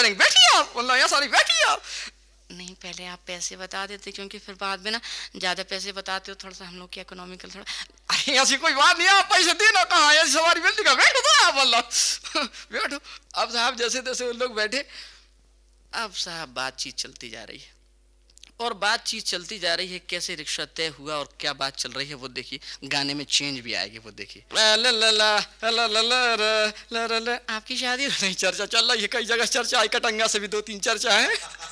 करेंगे, बैठिए आप। बोला ऐसा नहीं, बैठिए आप। नहीं, पहले आप पैसे बता देते, क्योंकि फिर बाद में ना ज़्यादा पैसे बताते हो, थोड़ा सा हम लोग की इकोनॉमिकल थोड़ा। अरे ऐसी कोई बात नहीं, आप पैसे देना कहाँ, ऐसी सवारी मिलती का, बैठो तो आप। बोला बैठो। अब साहब जैसे तैसे उन लोग बैठे। अब साहब बातचीत चलती जा रही है, और बातचीत चलती जा रही है। कैसे रिक्शा तय हुआ और क्या बात चल रही है वो देखिए, गाने में चेंज भी आएगी वो देखिए। आपकी शादी नहीं, चर्चा चल रही है, कई जगह चर्चा आई, कटंगा से भी 2-3 चर्चा है।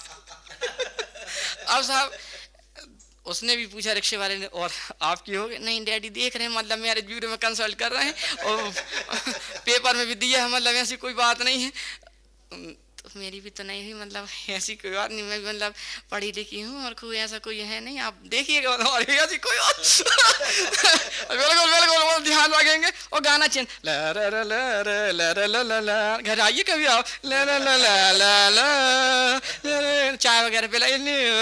अब साहब उसने भी पूछा रिक्शे वाले ने, और आपकी हो गई? नहीं डैडी, देख रहे हैं, मतलब मैरिज ब्यूरो में कंसल्ट कर रहे हैं, और पेपर में भी दिया है, मतलब ऐसी कोई बात नहीं है। तो मेरी भी तो नहीं हुई, मतलब ऐसी कोई बात नहीं, मैं भी मतलब पढ़ी लिखी हूँ, और कोई ऐसा कोई है नहीं, आप देखिएगा, मतलब ऐसी कोई बात। बिल्कुल बिल्कुल ध्यान रखेंगे। और गाना चेंज, घर आइए कभी आप, चाय वगैरह पिलाइए,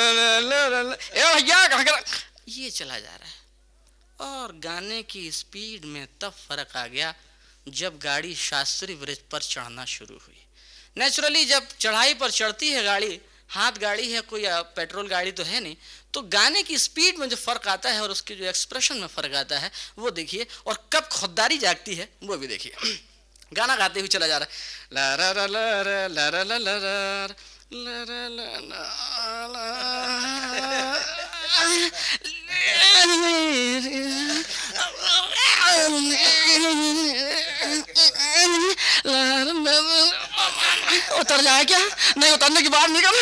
भैया, ये चला जा रहा है। और गाने की स्पीड में तब फर्क आ गया जब गाड़ी शास्त्री ब्रिज पर चढ़ना शुरू हुई। नेचुरली जब चढ़ाई पर चढ़ती है गाड़ी, हाथ गाड़ी है, कोई पेट्रोल गाड़ी तो है नहीं, तो गाने की स्पीड में जो फर्क आता है और उसके जो एक्सप्रेशन में फर्क आता है वो देखिए, और कब खुददारी जागती है वो भी देखिए। गाना गाते हुए चला जा रहा है, ला ला ला ला ला ला ला ला उतर जाए क्या? नहीं, उतरने की बात नहीं कर।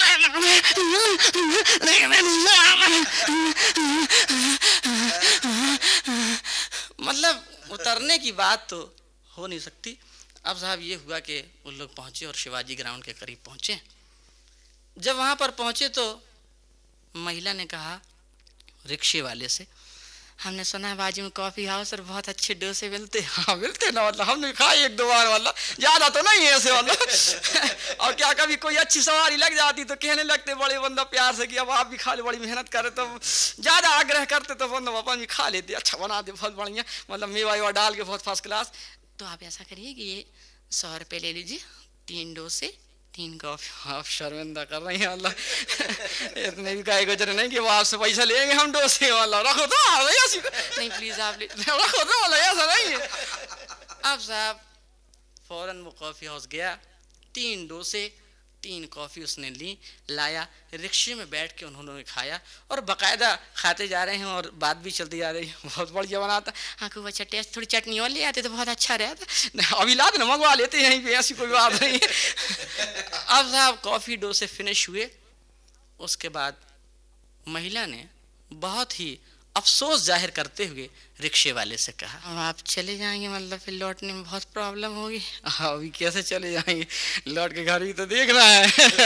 मतलब उतरने की बात तो हो नहीं सकती। अब साहब ये हुआ कि उन लोग पहुंचे और शिवाजी ग्राउंड के करीब पहुंचे। जब वहां पर पहुंचे तो महिला ने कहा रिक्शे वाले से, हमने सुना है बाजू में कॉफी हाउस और बहुत अच्छे डोसे मिलते। हाँ मिलते ना, मतलब हमने खाए 1-2 बार, वाला ज्यादा तो नहीं है ऐसे वाला। और क्या कभी कोई अच्छी सवारी लग जाती तो कहने लगते बड़े बंदा प्यार से कि अब आप भी खा ले, बड़ी मेहनत करे, तो ज्यादा आग्रह करते तो बंदा अपन भी खा लेते, अच्छा बना दे बहुत बढ़िया, मतलब मेवा वेवा डाल के बहुत फर्स्ट क्लास। तो आप ऐसा करिए कि ये 100 रुपये ले लीजिए, 3 डोसे 3 कॉफी। आप शर्मिंदा कर रही हैं, अल्लाह इतने भी काय गुजरे नहीं कि वो आपसे पैसा लेंगे हम डोसे वाला। रखो तो ऐसी नहीं, प्लीज आप रखो तो, वाला ऐसा नहीं है। अब साहब फौरन वो कॉफी हाउस गया, 3 डोसे 3 कॉफी उसने ली, लाया, रिक्शे में बैठ के उन्होंने खाया, और बाकायदा खाते जा रहे हैं और बात भी चलती जा रही है। बहुत बढ़िया बनाता, हाँ खूब अच्छा टेस्ट, थोड़ी चटनी और ले आते तो बहुत अच्छा रहता, अभी ला देना, मंगवा लेते हैं यहीं पे, ऐसी कोई बात नहीं है। अब साहब कॉफी डोसे फिनिश हुए। उसके बाद महिला ने बहुत ही अफसोस जाहिर करते हुए रिक्शे वाले से कहा, अब आप चले जाएंगे, मतलब फिर लौटने में बहुत प्रॉब्लम होगी। अभी कैसे चले जाएंगे, लौट के घर भी तो देखना है।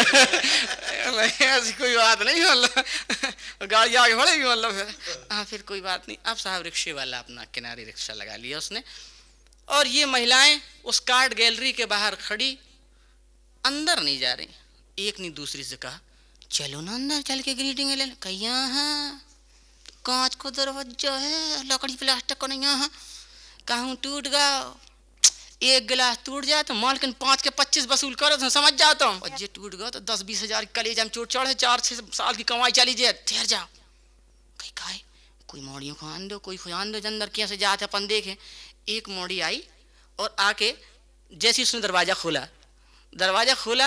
ऐसी कोई बात नहीं, मतलब गाड़ी आगे बढ़ेगी, मतलब फिर हाँ फिर कोई बात नहीं। अब साहब रिक्शे वाला अपना किनारे रिक्शा लगा लिया उसने, और ये महिलाएं उस कार्ड गैलरी के बाहर खड़ी, अंदर नहीं जा रही। एक ने दूसरी से कहा, चलो ना अंदर चल के ग्रीटिंग ले लो। कहिया है कांच को दरवाजा है, लकड़ी प्लास्टिक को नहीं है, कहूँ टूट गया, एक गिलास टूट जाए तो मालकिन 5 के 25 वसूल करो तो समझ जाता हूँ, और ये टूट गया तो 10-20 हजार कलेजा में चोट चढ़े, 4-6 साल की कमाई चली जाए, ठहर जाओ। कहीं कहा कोई मोड़ियों को आन दो, कोई खुआन दो, अंदर कैसे जाते अपन देखें। एक मोड़ी आई और आके जैसे उसने दरवाजा खोला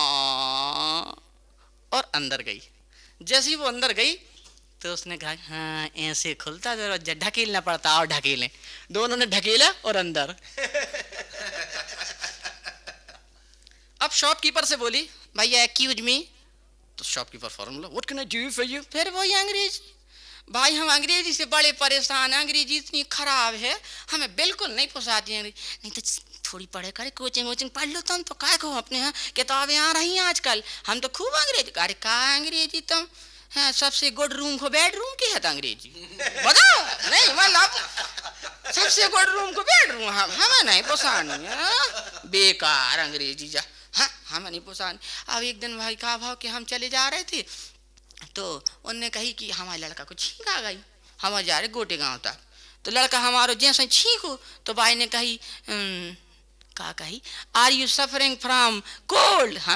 और अंदर गई। जैसे ही वो अंदर गई तो उसने कहा, हाँ ऐसे खुलता दरवाजा, ढकेलना पड़ता, और ढकेलें। दोनों ने ढकेला और अंदर। अब शॉपकीपर से बोली, भैया एक्यूज मी। तो शॉपकीपर फौरन बोला, what can I do for you. फिर वही अंग्रेजी, भाई हम अंग्रेजी से बड़े परेशान हैं, अंग्रेजी इतनी खराब है, हमें बिल्कुल नहीं पोसाती है। नहीं तो थोड़ी पढ़े करे, कोचिंग पढ़ लो तुम, तो काय को अपने यहाँ किताबें आ रही हैं आजकल, हम तो खूब अंग्रेजी। अरे कहा अंग्रेजी तुम, हाँ सबसे गुड रूम को बेडरूम की है तो अंग्रेजी बताओ। नहीं मतलब सबसे गुड रूम को बेडरूम, हमें नहीं पोसानी, बेकार अंग्रेजी जा, हाँ हमें नहीं पोसानी। अब एक दिन भाई कहा भाव कि हम चले जा रहे थे, तो उनने कही कि हमारे लड़का को छींक आ गई, हम जा रहे गोटे गाँव तक, तो लड़का हमारो जैसे छींको तो भाई ने कही, का कही, are you suffering from cold.